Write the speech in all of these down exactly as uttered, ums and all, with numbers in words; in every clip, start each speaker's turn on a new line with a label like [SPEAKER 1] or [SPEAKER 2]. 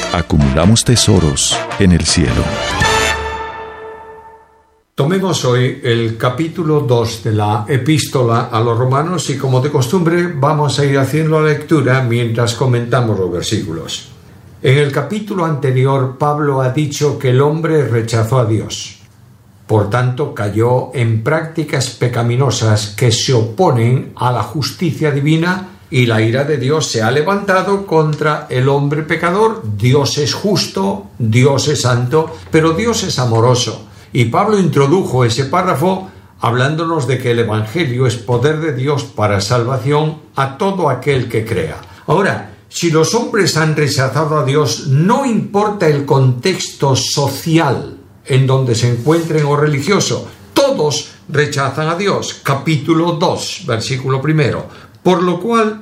[SPEAKER 1] Acumulamos tesoros en el cielo.
[SPEAKER 2] Tomemos hoy el capítulo dos de la Epístola a los Romanos y, como de costumbre, vamos a ir haciendo la lectura mientras comentamos los versículos. En el capítulo anterior, Pablo ha dicho que el hombre rechazó a Dios. Por tanto, cayó en prácticas pecaminosas que se oponen a la justicia divina y la ira de Dios se ha levantado contra el hombre pecador. Dios es justo, Dios es santo, pero Dios es amoroso. Y Pablo introdujo ese párrafo hablándonos de que el Evangelio es poder de Dios para salvación a todo aquel que crea. Ahora, si los hombres han rechazado a Dios, no importa el contexto social en donde se encuentren o religioso, todos rechazan a Dios. Capítulo dos, versículo primero. Por lo cual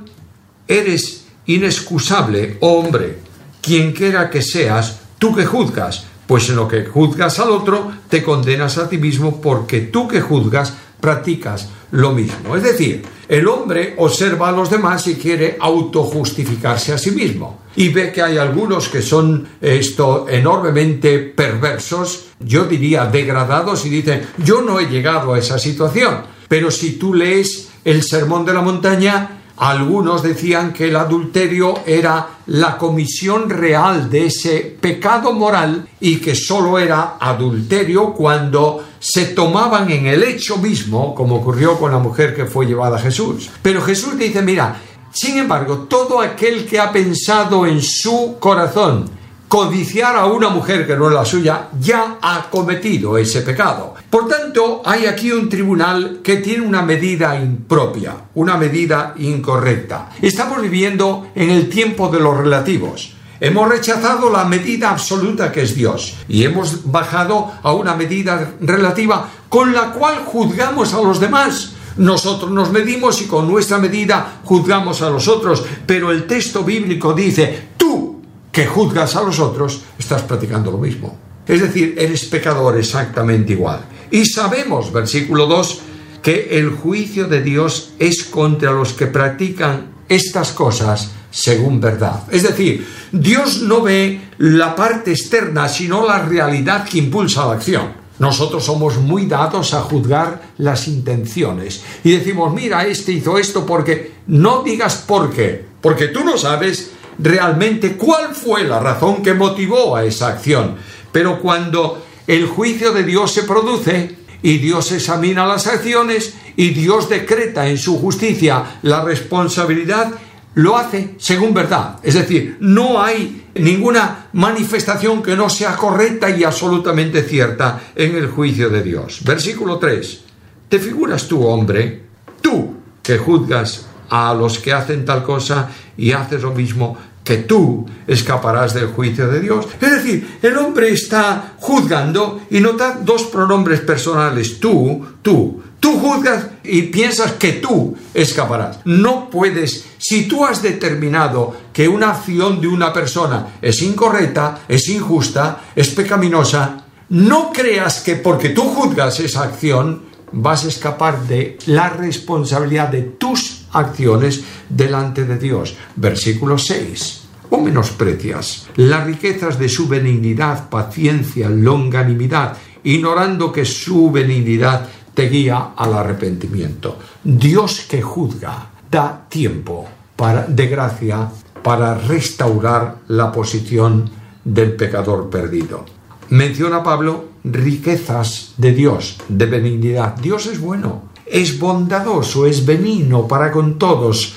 [SPEAKER 2] eres inexcusable, oh hombre, quien quiera que seas, tú que juzgas, pues en lo que juzgas al otro, te condenas a ti mismo, porque tú que juzgas, practicas lo mismo. Es decir, el hombre observa a los demás y quiere autojustificarse a sí mismo. Y ve que hay algunos que son esto enormemente perversos, yo diría degradados, y dicen, yo no he llegado a esa situación. Pero si tú lees el Sermón de la Montaña, algunos decían que el adulterio era la comisión real de ese pecado moral y que solo era adulterio cuando se tomaban en el hecho mismo, como ocurrió con la mujer que fue llevada a Jesús. Pero Jesús dice, mira, sin embargo, todo aquel que ha pensado en su corazón codiciar a una mujer que no es la suya, ya ha cometido ese pecado. Por tanto, hay aquí un tribunal que tiene una medida impropia, una medida incorrecta. Estamos viviendo en el tiempo de los relativos. Hemos rechazado la medida absoluta que es Dios y hemos bajado a una medida relativa con la cual juzgamos a los demás. Nosotros nos medimos y con nuestra medida juzgamos a los otros, pero el texto bíblico dice, tú que juzgas a los otros, estás practicando lo mismo. Es decir, eres pecador exactamente igual. Y sabemos, versículo dos, que el juicio de Dios es contra los que practican estas cosas según verdad. Es decir, Dios no ve la parte externa, sino la realidad que impulsa la acción. Nosotros somos muy dados a juzgar las intenciones y decimos, mira, este hizo esto porque... No digas por qué, porque tú no sabes realmente cuál fue la razón que motivó a esa acción. Pero cuando el juicio de Dios se produce y Dios examina las acciones y Dios decreta en su justicia la responsabilidad, lo hace según verdad. Es decir, no hay ninguna manifestación que no sea correcta y absolutamente cierta en el juicio de Dios. Versículo tres. ¿Te figuras tú, hombre, tú que juzgas a los que hacen tal cosa y haces lo mismo, que tú escaparás del juicio de Dios? Es decir, el hombre está juzgando y nota dos pronombres personales, tú, tú. Tú juzgas y piensas que tú escaparás. No puedes, si tú has determinado que una acción de una persona es incorrecta, es injusta, es pecaminosa, no creas que porque tú juzgas esa acción vas a escapar de la responsabilidad de tus acciones delante de Dios. Versículo seis. ¿O menosprecias las riquezas de su benignidad, paciencia, longanimidad, ignorando que su benignidad te guía al arrepentimiento? Dios que juzga da tiempo para, de gracia para restaurar la posición del pecador perdido. Menciona Pablo riquezas de Dios, de benignidad. Dios es bueno, es bondadoso, es benigno para con todos,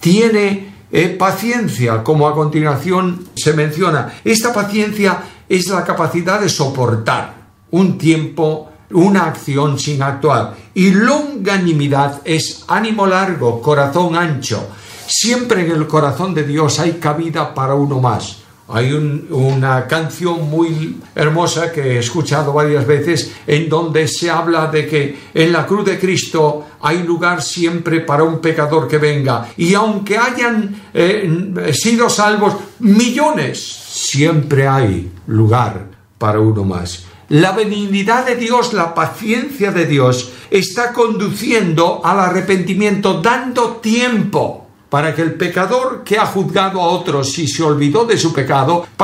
[SPEAKER 2] tiene eh, paciencia, como a continuación se menciona. Esta paciencia es la capacidad de soportar un tiempo, una acción sin actuar. Y longanimidad es ánimo largo, corazón ancho. Siempre en el corazón de Dios hay cabida para uno más. Hay un, una canción muy hermosa que he escuchado varias veces en donde se habla de que en la cruz de Cristo hay lugar siempre para un pecador que venga, y aunque hayan eh, sido salvos millones, siempre hay lugar para uno más. La benignidad de Dios, la paciencia de Dios está conduciendo al arrepentimiento, dando tiempo para que el pecador que ha juzgado a otros y se olvidó de su pecado